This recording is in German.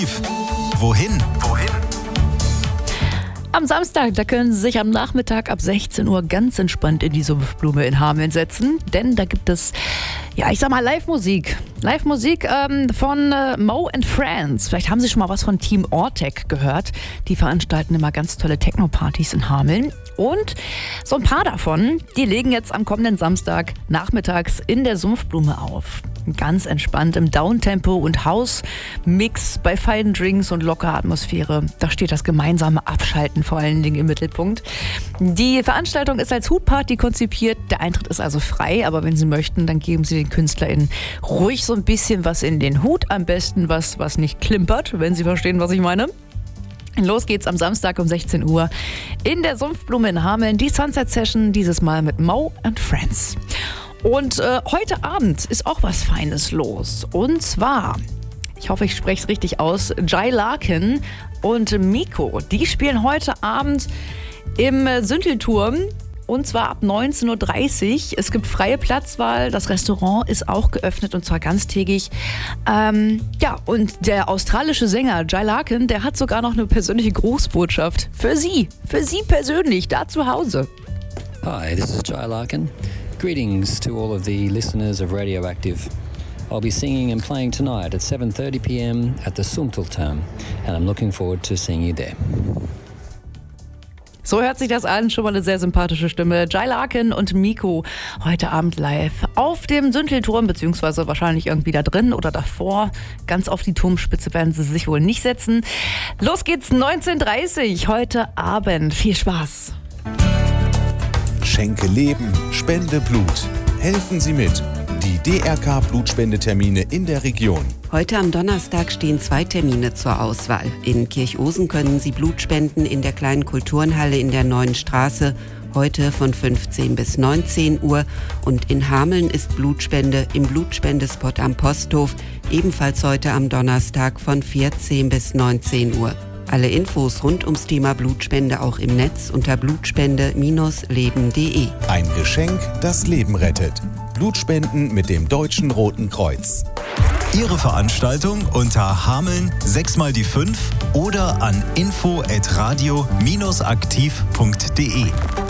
Wohin? Am Samstag, da können Sie sich am Nachmittag ab 16 Uhr ganz entspannt in die Sumpfblume in Hameln setzen, denn da gibt es, Live-Musik. Live-Musik von Mo and Friends. Vielleicht haben Sie schon mal was von Team Ortec gehört. Die veranstalten immer ganz tolle Techno-Partys in Hameln. Und so ein paar davon, die legen jetzt am kommenden Samstag nachmittags in der Sumpfblume auf. Ganz entspannt im Downtempo und House-Mix bei feinen Drinks und lockerer Atmosphäre. Da steht das gemeinsame Abschalten vor allen Dingen im Mittelpunkt. Die Veranstaltung ist als Hutparty konzipiert. Der Eintritt ist also frei, aber wenn Sie möchten, dann geben Sie den KünstlerInnen ruhig so ein bisschen was in den Hut. Am besten was nicht klimpert, wenn Sie verstehen, was ich meine. Los geht's am Samstag um 16 Uhr in der Sumpfblume in Hameln. Die Sunset Session, dieses Mal mit Mo and Friends. Und heute Abend ist auch was Feines los. Und zwar, ich hoffe, ich spreche es richtig aus, Jai Larkin und Miko. Die spielen heute Abend im Süntelturm. Und zwar ab 19.30 Uhr. Es gibt freie Platzwahl. Das Restaurant ist auch geöffnet und zwar ganztägig. Und der australische Sänger Jai Larkin, der hat sogar noch eine persönliche Grußbotschaft für Sie persönlich, da zu Hause. Hi, this is Jai Larkin. Greetings to all of the listeners of Radioactive. I'll be singing and playing tonight at 7:30 p.m. at the Sumpftelturm, and I'm looking forward to seeing you there. So hört sich das an, schon mal eine sehr sympathische Stimme. Jai Larkin und Miko heute Abend live auf dem Süntelturm, beziehungsweise wahrscheinlich irgendwie da drin oder davor. Ganz auf die Turmspitze werden sie sich wohl nicht setzen. Los geht's 19.30 Uhr heute Abend. Viel Spaß! Schenke Leben, spende Blut. Helfen Sie mit. Die DRK-Blutspendetermine in der Region. Heute am Donnerstag stehen 2 Termine zur Auswahl. In Kirchhosen können Sie Blut spenden in der kleinen Kulturenhalle in der Neuen Straße, heute von 15 bis 19 Uhr. Und in Hameln ist Blutspende im Blutspendespot am Posthof, ebenfalls heute am Donnerstag von 14 bis 19 Uhr. Alle Infos rund ums Thema Blutspende auch im Netz unter blutspende-leben.de. Ein Geschenk, das Leben rettet. Blutspenden mit dem Deutschen Roten Kreuz. Ihre Veranstaltung unter Hameln 6x5 oder an info@radio-aktiv.de.